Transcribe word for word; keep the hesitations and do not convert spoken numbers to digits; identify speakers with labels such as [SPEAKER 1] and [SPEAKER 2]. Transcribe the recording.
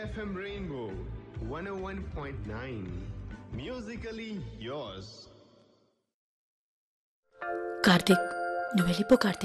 [SPEAKER 1] F M Rainbow one oh one point nine. Musically yours.
[SPEAKER 2] Karthik, నువ్వు వెళ్ళిపో కార్తీక్.